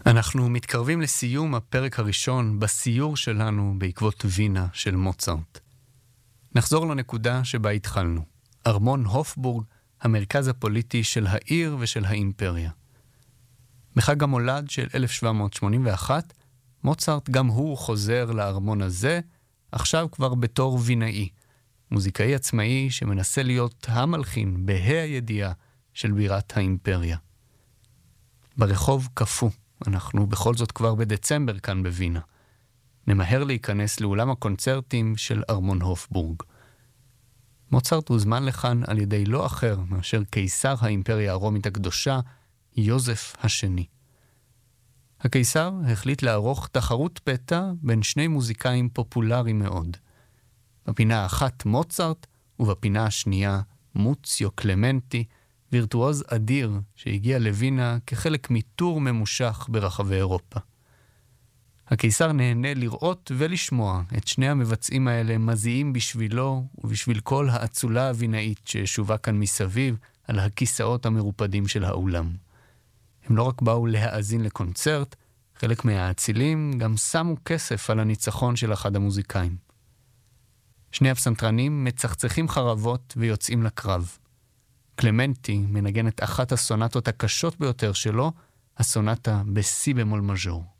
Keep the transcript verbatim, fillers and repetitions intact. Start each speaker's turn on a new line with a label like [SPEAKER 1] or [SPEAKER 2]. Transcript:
[SPEAKER 1] אנחנו מתקרבים לסיום הפרק הראשון בסיור שלנו בעקבות וינה של מוצרט. נחזור לנקודה שבה התחלנו. ארמון הופבורג, המרכז הפוליטי של העיר ושל האימפריה. בחג המולד של אלף שבע מאות שמונים ואחת, מוצרט גם הוא חוזר לארמון הזה, עכשיו כבר בתור וינאי, מוזיקאי עצמאי שמנסה להיות המלחין בה"א הידיעה של בירת האימפריה. ברחוב קפוא, אנחנו בכל זאת כבר בדצמבר כאן בווינה. נמהר להיכנס לאולם הקונצרטים של ארמון הופבורג. מוצרט הוזמן לכאן על ידי לא אחר מאשר קיסר האימפריה הרומית הקדושה, יוזף השני. הקיסר החליט לערוך תחרות פתע בין שני מוזיקאים פופולריים מאוד. בפינה האחת מוצרט ובפינה השנייה מוציו קלמנטי, וירטואוז אדיר שהגיע לווינה כחלק מטור ממושך ברחבי אירופה. הקיסר נהנה לראות ולשמוע את שני המבצעים האלה מזיעים בשבילו ובשביל כל האצולה הווינאית ששובה כאן מסביב על הכיסאות המרופדים של האולם. הם לא רק באו להאזין לקונצרט, חלק מהאצילים גם שמו כסף על הניצחון של אחד המוזיקאים. שני הפסנתרנים מצחצחים חרבות ויוצאים לקרב. קלמנטי מנגן את אחת הסונטות הקשות ביותר שלו, הסונטה בסי במול מז'ור.